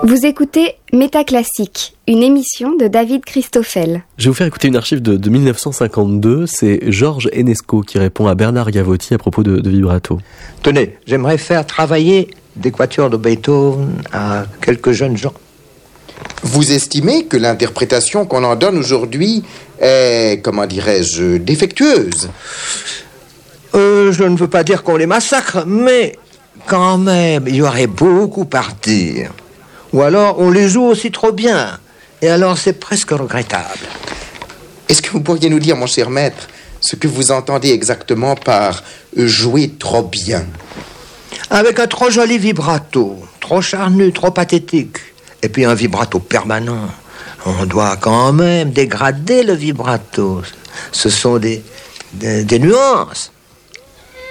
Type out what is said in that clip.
Vous écoutez Métaclassique, une émission de David Christoffel. Je vais vous faire écouter une archive de 1952. C'est Georges Enesco qui répond à Bernard Gavotti à propos de vibrato. Tenez, j'aimerais faire travailler des quatuors de Beethoven à quelques jeunes gens. Vous estimez que l'interprétation qu'on en donne aujourd'hui est, comment dirais-je, défectueuse? Je ne veux pas dire qu'on les massacre, mais quand même, il y aurait beaucoup à redire. Ou alors, on les joue aussi trop bien. Et alors, c'est presque regrettable. Est-ce que vous pourriez nous dire, mon cher maître, ce que vous entendez exactement par jouer trop bien? Avec un trop joli vibrato, trop charnu, trop pathétique, et puis un vibrato permanent. On doit quand même dégrader le vibrato. Ce sont des nuances.